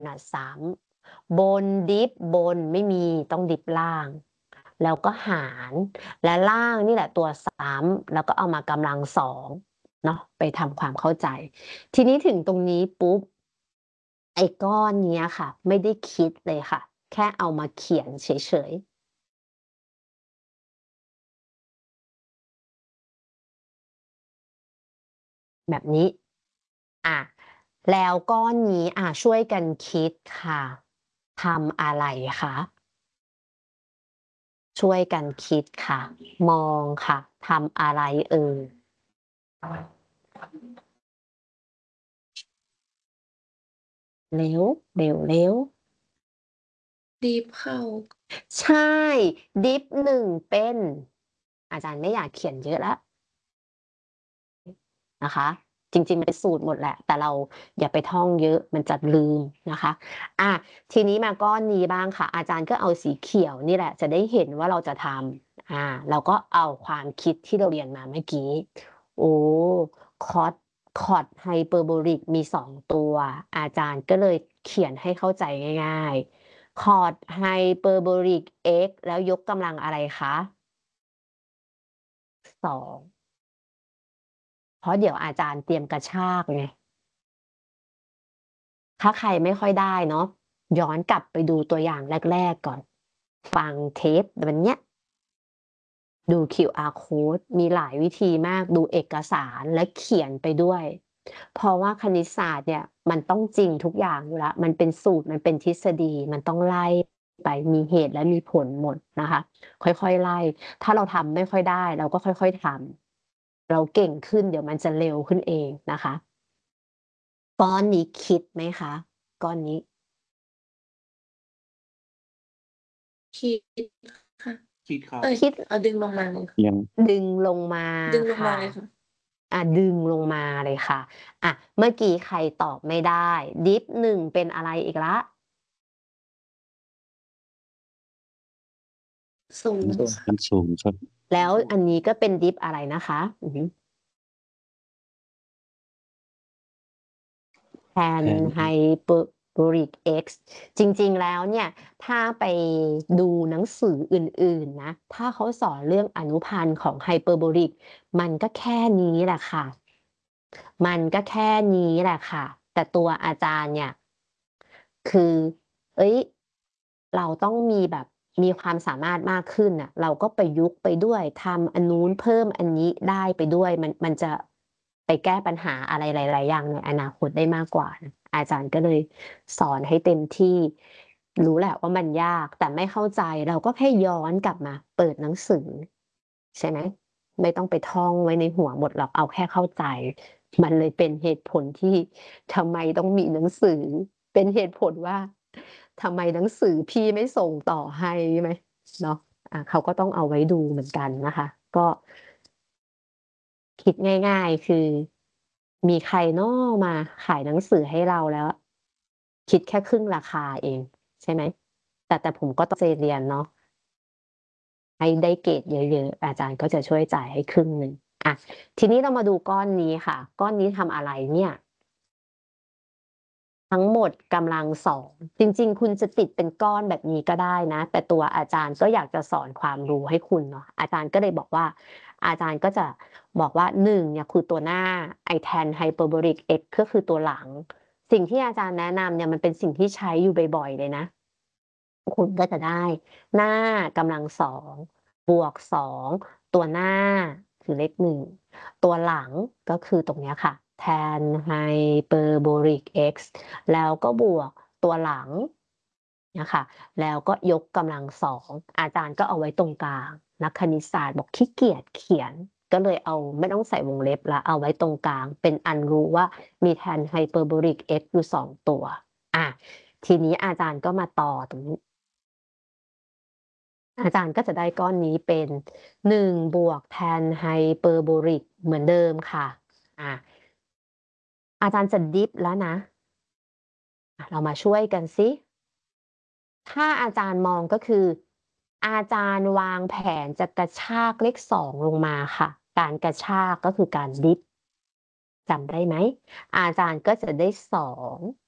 น่ะ3บนดิฟบนไม่มีต้องดิฟล่าง แล้วก็หารและล่างนี่แหละตัว3แล้วก็เอามากำลัง2เนาะไปทำความเข้าใจ ทีนี้ถึงตรงนี้ปุ๊บไอ้ก้อนเนี้ยค่ะ ไม่ได้คิดเลยค่ะ แค่เอามาเขียนเฉยๆแบบนี้อ่ะแล้วก้อนนี้ช่วยกันคิดค่ะทำอะไรคะช่วยกันคิดค่ะ มองค่ะทำอะไรเอ่ยเร็วเร็วเร็วดีฟเข้าใช่ดิฟ1เป็นอาจารย์ไม่อยากเขียนเยอะแล้วนะคะจริงๆมันเป็นสูตรหมดแหละแต่เราอย่าไปท่องเยอะมันจะลืมนะคะทีนี้มาก้อนนี้บ้างค่ะอาจารย์ก็เอาสีเขียวนี่แหละจะได้เห็นว่าเราจะทำเราก็เอาความคิดที่เราเรียนมาเมื่อกี้โอ้คอร์ดไฮเปอร์โบลิกมี2ตัวอาจารย์ก็เลยเขียนให้เข้าใจง่ายๆคอร์ดไฮเปอร์โบลิก x แล้วยกกำลังอะไรคะ2เพราะเดี๋ยวอาจารย์เตรียมกระชากไง ถ้าใครไม่ค่อยได้เนาะย้อนกลับไปดูตัวอย่างแรกๆก่อนฟังเทปวันเนี้ยดู QR code มีหลายวิธีมากดูเอกสารและเขียนไปด้วยเพราะว่าคณิตศาสตร์เนี่ยมันต้องจริงทุกอย่างอยู่แล้วมันเป็นสูตรมันเป็นทฤษฎีมันต้องไล่ไปมีเหตุและมีผลหมดนะคะค่อยๆไล่ถ้าเราทำไม่ค่อยได้เราก็ค่อยๆทำเราเก่งขึ้นเดี๋ยวมันจะเร็วขึ้นเองนะคะก้อนนี้คิดไหมคะก้อนนี้คิดค่ะคิดครับคิดเอาดึงลงมาเลยค่ะยังดึงลงมาดึงลงมาค่ะเลยค่ะดึงลงมาเลยค่ะเมื่อกี้ใครตอบไม่ได้ ดิฟ1เป็นอะไรอีกละสูงมันสูงครับแล้วอันนี้ก็เป็นดิฟอะไรนะคะแทน Tan ไฮเปอร์โบลิก x จริงๆแล้วเนี่ย ถ้าไปดูหนังสืออื่นๆนะ ถ้าเขาสอนเรื่องอนุพันธ์ของไฮเปอร์โบลิก มันก็แค่นี้แหละค่ะ มันก็แค่นี้แหละค่ะ แต่ตัวอาจารย์เนี่ย คือเอ้ยเราต้องมีแบบมีความสามารถมากขึ้นน่ะเราก็ประยุกต์ไปด้วยทำอันนู้นเพิ่มอันนี้ได้ไปด้วยมันจะไปแก้ปัญหาอะไรหลายๆอย่างในอนาคตได้มากกว่านะอาจารย์ก็เลยสอนให้เต็มที่รู้แหละว่ามันยากแต่ไม่เข้าใจเราก็แค่ย้อนกลับมาเปิดหนังสือใช่ไหมไม่ต้องไปท่องไว้ในหัวหมดหรอกเอาแค่เข้าใจมันเลยเป็นเหตุผลที่ทำไมต้องมีหนังสือ เป็นเหตุผลว่าทำไมหนังสือพี่ไม่ส่งต่อให้ใช่ไหมเนาะเขาก็ต้องเอาไว้ดูเหมือนกันนะคะ ก็คิดง่ายๆคือมีใครเนาะมาขายหนังสือให้เราแล้ว คิดแค่ครึ่งราคาเองใช่ไหมแต่ผมก็ต้องเรียนเนาะให้ได้เกรดเยอะๆอาจารย์ก็จะช่วยจ่ายให้ครึ่งหนึ่งทีนี้เรามาดูก้อนนี้ค่ะ ก้อนนี้ทำอะไรเนี่ย ทั้งหมดกำลัง2จริงๆคุณจะติดเป็นก้อนแบบนี้ก็ได้นะแต่ตัวอาจารย์ก็อยากจะสอนความรู้ให้คุณเนาะอาจารย์ก็เลยบอกว่าอาจารย์ก็จะบอกว่า1เนี่ยคือตัวหน้า i tan hyperbolic x ก็คือตัวหลังสิ่งที่อาจารย์แนะนำเนี่ยมันเป็นสิ่งที่ใช้อยู่บ่อยๆเลยนะคุณก็จะได้หน้ากำลัง2 บวก 2ตัวหน้าคือเลข1ตัวหลังก็คือตรงเนี้ยค่ะ tan hyperbolic x แล้วก็บวกตัวหลังนะคะแล้วก็ยกกำลัง2อาจารย์ก็เอาไว้ตรงกลางนักคณิตศาสตร์บอกขี้เกียจเขียนก็เลยเอาไม่ต้องใส่วงเล็บแล้วเอาไว้ตรงกลางเป็นอันรู้ว่ามี tan hyperbolic x อยู่2ตัวทีนี้อาจารย์ก็มาต่อตรงนี้อาจารย์ก็จะได้ก้อนนี้เป็น1บวก tan hyperbolic เหมือนเดิมค่ะอาจารย์จะดิฟแล้วนะเรามาช่วยกันสิถ้าอาจารย์มองก็คืออาจารย์วางแผนจะกระชากเลข2ลงมาค่ะการกระชากก็คือการดิฟจำได้ไหมอาจารย์ก็จะได้2